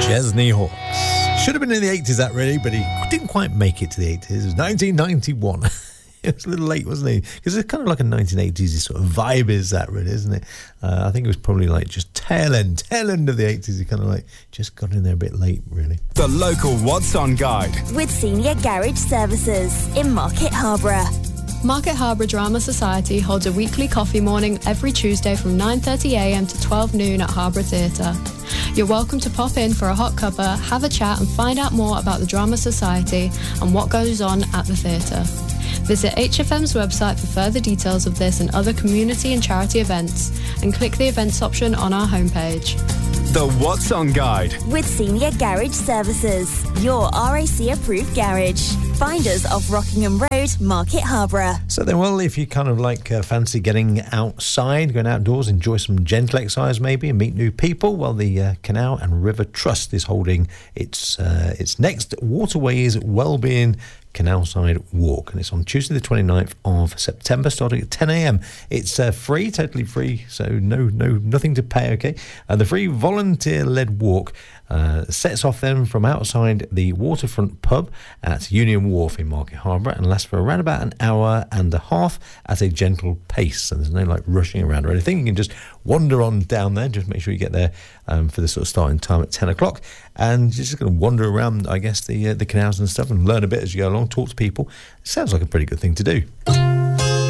Chesney Hawkes. Should have been in the 80s, that really, but he didn't quite make it to the 80s. It was 1991. It was a little late, wasn't he? Because it's kind of like a 1980s sort of vibe, is that really, isn't it? I think it was probably like just tail end of the 80s. He kind of like just got in there a bit late, really. The local What's On Guide with Senior Garage Services in Market Harborough. Market Harborough Drama Society holds a weekly coffee morning every Tuesday from 9:30am to 12 noon at Harborough Theatre. You're welcome to pop in for a hot cuppa, have a chat and find out more about the Drama Society and what goes on at the theatre. Visit HFM's website for further details of this and other community and charity events and click the events option on our homepage. The What's On Guide with Senior Garage Services, your RAC approved garage. Find us off Rockingham Road, Market Harborough. So then, well, if you kind of like fancy getting outside, going outdoors, enjoy some gentle exercise maybe and meet new people, well, the Canal and River Trust is holding its next Waterways Wellbeing Canalside Walk, and it's on Tuesday the 29th of September starting at 10am. It's free, totally free, so nothing to pay, okay? The free volunteer-led walk sets off then from outside the waterfront pub at Union Wharf in Market Harborough and lasts for around about an hour and a half at a gentle pace. So there's no like rushing around or anything. You can just wander on down there. Just make sure you get there for the sort of starting time at 10 o'clock. And you're just going to wander around, I guess, the canals and stuff and learn a bit as you go along, talk to people. It sounds like a pretty good thing to do.